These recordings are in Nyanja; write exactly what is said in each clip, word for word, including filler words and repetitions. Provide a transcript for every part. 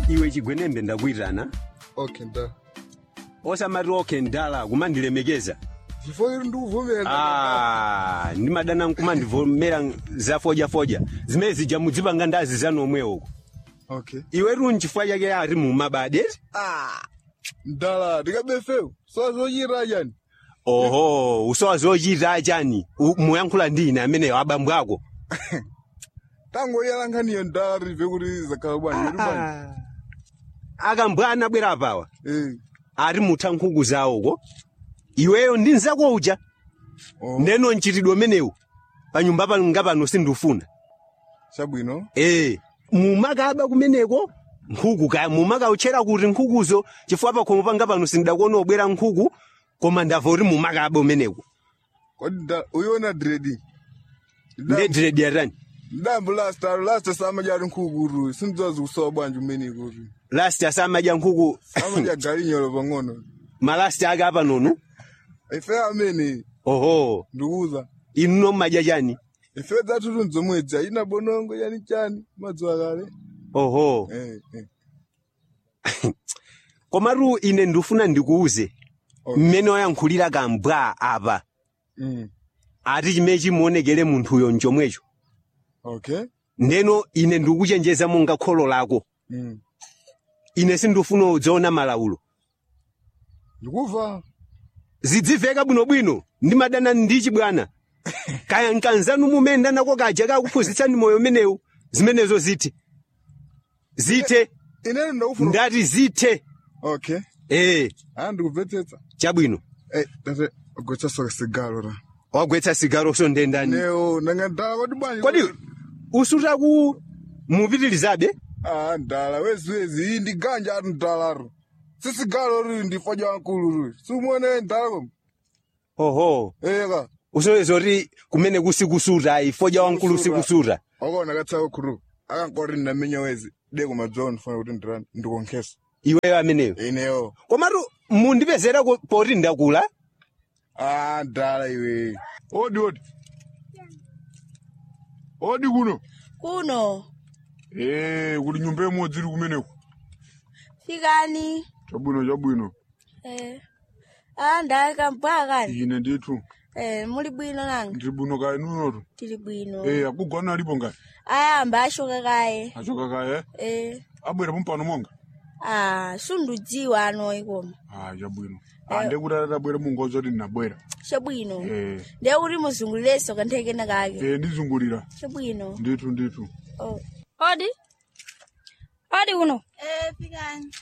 Iwe chigwenembe ndakuitana. Okay, nda. Osamati okay ndala kumandilemekeza. Chifo nduvomera. Ah, ndi madana nkumandivomera za foja foja. Zimene zijamudzipanga ndazi zanu omwe uko. Okay. Iwe runchifwa yake ari mu mabade? Ah. Ndala, ndikabefeu. So zoyira yani. Oho, uso zoyira chani? Muyankhula ndine amene abambo ako. Tango yalangani ndari vekuti zakabwani rubani. Akambwana bwera pawa. Eh. Ari muthankhuku zawo ko. Iweyo ndinzako uja. Oh. Ndeno nchitidwe menewu. Panyumba pano ngapano sindufuna. Chabwino. Eh, mumakaba kumeneko nkhuku ka mumaka uchera kuti nkhukuzo chifukwa pa khomo panga pano sindakuona obwera nkhuku koma ndava uri mumakaba umeneko. Kodi nda uyona dreading. Nde dread yarani. Ndambu last last sama jari nkhuku sinzozi kusobwa njumeni kuti. Last asama ja nkhuku. Sama ja galinyolo bangono. Malast aga apa nono. Ife amene. Oho. Ndukuza. Ino maja chani. Ife dzathu tunzomwedza ina bonongo yani chani madzuwa kale. Oho. Eh eh. Komaru ine ndufuna ndikuuze. Okay. Mmene wayankhulira kambwa apa. Mm. Ati chimechi muonekere munthu uyo nchomwecho. Okay. Ndeno ine ndikuchenjeza monga kholo lako. Mm. Ine sindufuna udziona malaulo. Ndikuva. Zidziveka bwino bwino ndi madana ndichi bwana. Kaya nkanzanu mumenda nako kaja kakuphunzitsani moyo menewu zimenezo ziti. Zite. Ine ndofuna. Ndati zite. Okay. Eh. Ah ndikubvetsetsa. Chabwino. Eh, tate gocha soka sigaro ra. Wagwetsa sigaro so ndendani. Neo nanga ndala kodi bwanji. Kodi usuta ku mupitilizabe? Ah ndala wezi wezi ndi ganja ati ndalaro. Sisigaro ri ndifoja nkulu ri. Sumone ndala. Oho. Eka. Usoyezo ri kumene kusikusuta ifoja wankulu sikusuta. Okona katsawo kuru. Akankori ndamenya wezi. Deko madzone funa kuti ndirani ndikonkesa. Iweyo ameneyo. Ineyo. Komaru mundipezera poti ndakula? Ah ndala iwe. Odi odi. Odi kuno. Kuno. Eh, kuli nyumba imodzi iri kumeneko. Fikani. Chabwino chabwino. Eh. Ah ndaka mpakani. Ine ndithu. Eh, muli bwino nanga. Ndiri bwino kaye nunoto. Tili bwino. Eh, akugwana alipo ngaye. Ayamba ashoka kaye. Achoka kaye. Eh. Abwera pompano monga. Ah, sundudziwa ano ikoma. Ah, chabwino. Ande kuti atabwera mungozo ati ndinabwera. Chabwino. Eh. Ndiye kuti muzungulireso kantheke nakake. Eh, ndizungulira. Chabwino. Ndithu ndithu. Oh. Odi. Odi uno. Eh, fikani.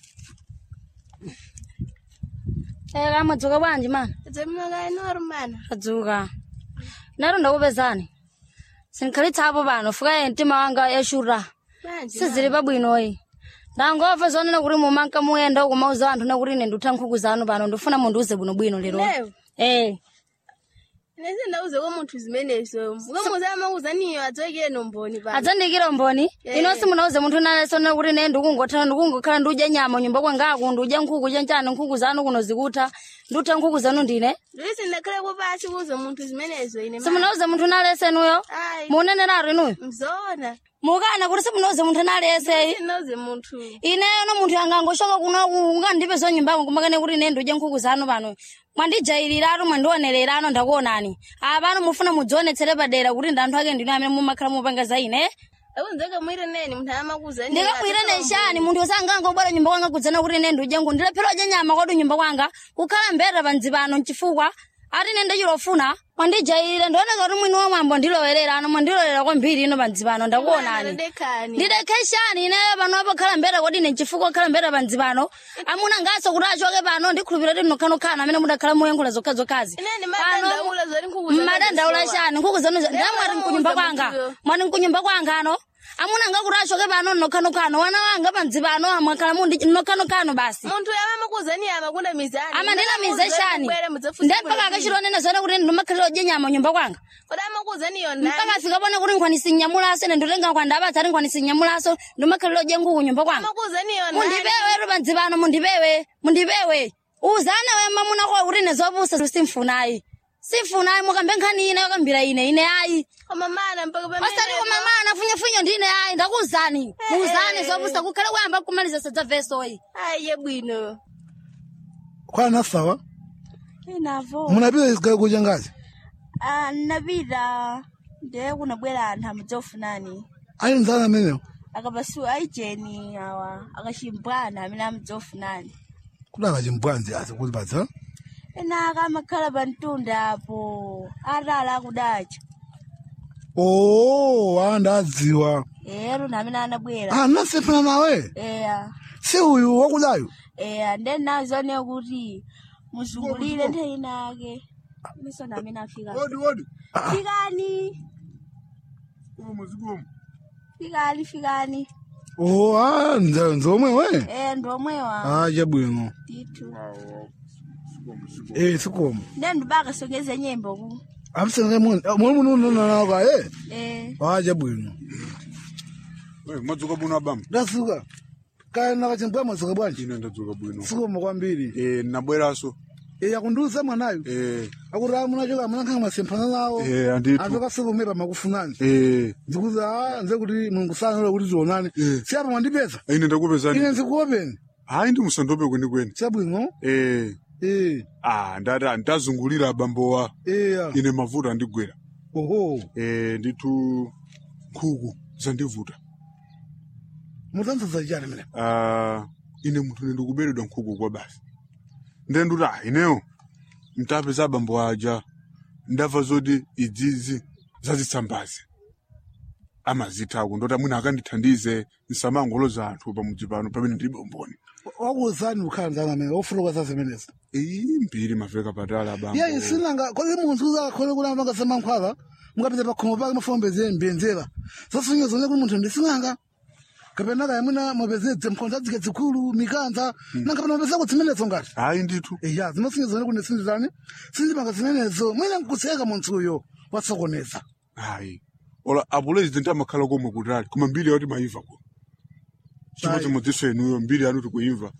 Eh, amadzuka bwanji mana? Dzemino kaye normal. Adzuka. Naro ndakupezani. Sinkhalitsa apo pano fuka mtima wanga yashura. Sizili pabwino iyi. Ndangova zonena kuti mumanka muyenda uko mauza anthu nakuti ine ndutha nkhuku zanu pano ndifuna mundiuze bwino bwino lero. Eh. Nese ndauze ko munthu zimenezo. Mukamuza amauza niyo adzokere nomboni pano. Adzandikira mboni. Inonse munauze munthu naleso nakuti ine ndikungotha ndikungokhala ndudya nyama nyumba kwangako ndudya nkhuku chanchana nkhuku zanu kuno zikutha. Ndutha nkhuku zanu ndine. Ndisi ndakhale ko pasi kuzo munthu zimenezo ine. Simunauze munthu nalese nuyo? Munenera inuyo? Mzona. Mukana kuti simunauze munthu nalese. Sinauze munthu. Ine no munthu angangoshoka kuno ungandipe zo nyumba kumakane kuti ine ndudye nkhuku zanu pano. Mwandijailiratu mwandionererano ndakuonani. Apano mufuna mudzionetsere padera kuti ndanthu ake ndino amene mumakhala mupanga za ine. Akunzeka mwire neni munthu amakuza nini. Ndikamwire neshani munthu osanga ngobwera nyumba kwanga kudzana kuti ine ndudye nkhuku. Ndilephera dya nyama kwadi nyumba kwanga. Kukhala mbera panzipano nchifukwa ati ine ndachilofuna mwandijailira ndioneka kuti mwini wamwambo ndilowerera ano mwandilowera kwambiri ino panzipano ndakuonani. Ndidekeshani ine pano apo khala mbera kwadi ine nchifukwa khala mbera panzipano. Amuna ngaso kuti achoke pano ndikhulupirira kuti mnokhanokhala amene mudakhala muyankhula zokhazokazi. Madandaula shani nkhuku zanu ndamwati mkunyumba kwanga. Mwani mkunyumba kwanga ano. Amuna ngakuti achoke pano mnokhanokhala wana wanga panzipano amwakhala mundi mnokhanokhala basi. Munthu amakuza ni amakunda mizani. Amandina mizeshani. Ndepaka akachilonena zone kuti ndomakhalira dya nyama nyumba kwanga. Kodi amakuza ni yona. Mpaka fika pone kuti nkhwanisi nyamulaso ine ndotenga kwanda abatsa nkhwanisi nyamulaso ndomakhalira dya nkhuku nyumba kwanga. Amakuza ni yona. Mundipewe ro panzipano mundipewe mundipewe. Uzana we mamuna kwa kuti nezopusa simfunayi. Sifuna ayi mukambe nkhani ine yakambira ine ine ayi. Koma mana mpaka pamene. Osati koma mana funye funye ndine ayi ndakuzani. Muzani zobusa kukhale kuyamba kumaliza sadza verso yi. Ayi ye bwino. Kwana sawa? Inavo. Munapita isikale kuja ngazi? Ah, napita ndiye kunabwera anthu amudzofunani. Ali mzana amenewo? Akabasu aijeni awa akachimbwana amene amudzofunani. Kudaka chimbwanzi asi kuti badza? Ena akamakhala pantunda apo atala akudacha. Oh, andadziwa. Ero namene anabwera. Ah, nasefana nawe? Eya. Si uyu wakudayo? Eya, then nazone kuti muzungulire nthawi nake. Miso namene afika. Wodi wodi. Fikani. Umu zigumu. Fikani fikani. Oh, ah, nza nzomwe we? Eh, ndomwewa. Ah, jabwino. Titu. Eh, sikomo. Then ndubaka songeze nyembo ku. Absenge mun, mun mun mun na ka eh. Eh. Ah, jabwino. Wewe madzuka bwino abam. Ndasuka. Kaya na kachimbwa madzuka bwanji. Ine ndadzuka bwino. Sikomo kwambiri. Eh nabweraso. Eh, yakunduza mwanayo. Eh. Akura munachoka munakanga masempana nawo. Eh anditu. Azoka siku mepa makufunani. Eh. Ndikuza ah nze kuti Mulungu sana lo kuti zonani. Siapa mwandipeza? Ine ndakupezani. Ine ndikuopeni. Hayi ndi musandope kweni kweni. Chabwino? Eh. Eh. Ah ndada ndazungulira abambowa. Eh. ya. Ine mavuta ndigwera. Oho. Eh nditu nkhuku zandivuta. Mutanza zajani mene. Ah ine muthu ndikuberedwa nkhuku kwa basi. Ndenduta ineyo mtapeza abambo aja ndava zoti idzizi zazitsambazi amazithako ndota mwina akandithandize nsamangoloza anthu pamudzi pano pamene ndilibe umboni. Wakuzani ukhanza mene ofuluka sasemeneza. Iyi mbiri maveka patala abambo. Ya isinanga kodi munthu za khole kulamba kasema nkhwala mukapita pakhomo pake mafombeze mbenzera. Sasunye zone kuti munthu ndisinanga. Kapena kaya mwina mapezedze mkhonza dzike dzikulu mikanza nanga pano mapeza kutsimenezo ngati. Hayi ndithu. Eh ya zinosunye zone kuti sindizani. Sindipanga zimenezo mwina nkuseka munthuyo watsokoneza. Hayi. Ola apulezi amakhala komwe kutali koma mbiri yoti maiva ko. Chimodzi modziso inuyo mbiri yanu tikuimva